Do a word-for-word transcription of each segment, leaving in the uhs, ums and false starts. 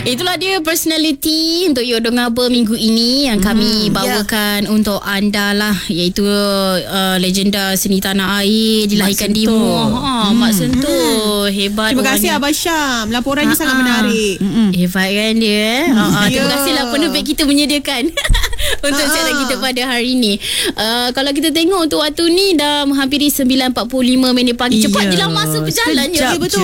Itulah dia personality untuk Yodo Ngaba minggu ini yang kami hmm, bawakan yeah. untuk anda lah, iaitu uh, legenda seni tanah air, dilahirkan di Muar. Ha, hmm. Mak Sentuh. Hmm. Hebat. Terima kasih Abang Syam. Laporannya Ha-ha. sangat menarik. Hmm. Hebat kan dia. Ha-ha. Terima yeah. kasihlah penerbit kita menyediakan untuk siaran kita pada hari ini. Uh, kalau kita tengok untuk waktu ni dah menghampiri sembilan empat puluh lima minit pagi. Cepat je lah masa berjalan je. Ya, betul.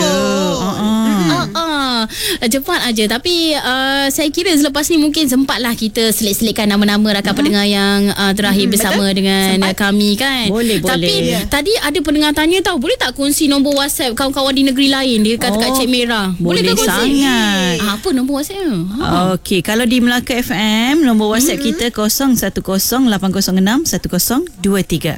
Uh-uh. Uh, cepat aja. Tapi uh, saya kira selepas ni mungkin sempatlah kita selit-selitkan nama-nama rakan uh-huh. pendengar yang uh, terakhir uh-huh. bersama betul? dengan Sempat. kami kan. Boleh, Tapi boleh. yeah. tadi ada pendengar tanya tahu, boleh tak kongsi nombor WhatsApp kawan-kawan di negeri lain dia kata kat oh, Cik Merah? Boleh, boleh boleh sangat. Ha, apa nombor WhatsApp? Ha. Okey, kalau di Melaka F M nombor WhatsApp mm-hmm. kita kosong satu kosong lapan kosong enam satu kosong dua tiga.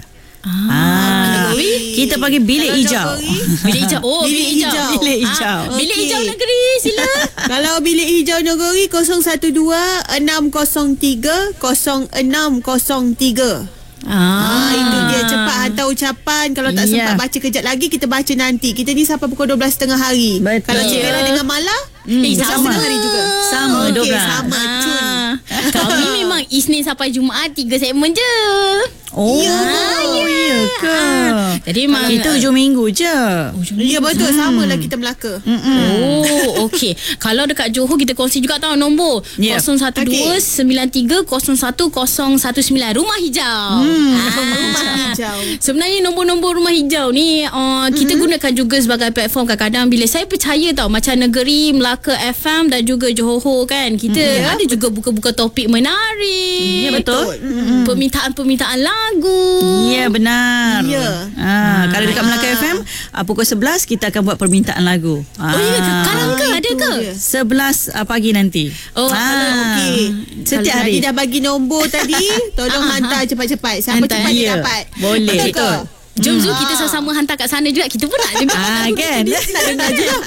Ah, okay. Kita panggil bilik Kalau hijau. Bilik hijau. Oh, bilik hijau. Bilik hijau. Ah, bilik okay. hijau negeri, sila. Kalau bilik hijau negeri kosong satu dua enam kosong tiga kosong enam kosong tiga. Ah, ah, itu dia, cepat hantar ucapan. Kalau tak sempat yeah. baca kejap lagi, kita baca nanti. Kita ni sampai pukul dua belas tiga puluh hari. Betul. Kalau Cik Merah dengan Mala hmm, eh, sama hari juga. Sama okay, dorang. Sama cun. Ah, kami memang Isnin sampai Jumaat tiga segmen je. Oh, ya, ya, ya ke? Ah, jadi memang kita hujung minggu je. Ya betul, hmm. samalah kita Melaka. Mm-mm. Oh, okey. Kalau dekat Johor kita kongsi juga tahu nombor yeah. kosong satu dua sembilan tiga kosong satu kosong satu sembilan Rumah Hijau. Hmm. Ah. Rumah Hijau. Sebenarnya nombor-nombor Rumah Hijau ni uh, kita mm-hmm. gunakan juga sebagai platform. Kadang-kadang bila saya percaya tau, macam negeri Melaka F M dan juga Johor kan, kita mm-hmm. ada juga buka-buka topik menarik. Ya, betul. Mm-hmm. Permintaan-permintaan lagu. Ya, benar. Ya. Ha, ah. Kalau dekat Melaka F M uh, pukul sebelas kita akan buat permintaan lagu. Ah. Oh ya, sekarang ke ada ke? sebelas uh, pagi nanti. Oh, ah. okey. Setiap hari. Tadi dah bagi nombor tadi, tolong hantar cepat-cepat. Siapa Hantar, cepat ya. dia dapat. Boleh. Betul. Jom Hmm. Zul, kita sama-sama hantar kat sana juga. Kita pun nak dengar. Ah, kan? Nak dengar juga.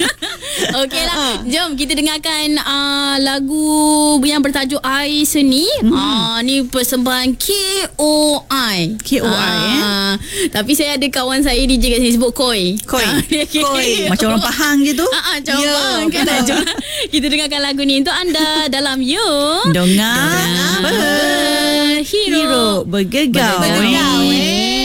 Okey lah. Jom kita dengarkan uh, lagu yang bertajuk Air Seni. Hmm. Uh, ni persembahan K O I. K O I uh, eh. Tapi saya ada kawan saya D J kat sini sebut Koi. Koi. Uh, Koi. Macam orang Pahang gitu. Ah, uh, macam yeah, orang Pahang kan. Jom kita dengarkan lagu ni untuk anda dalam You Dongar Hero Hero Bergegau. Bergegau eh.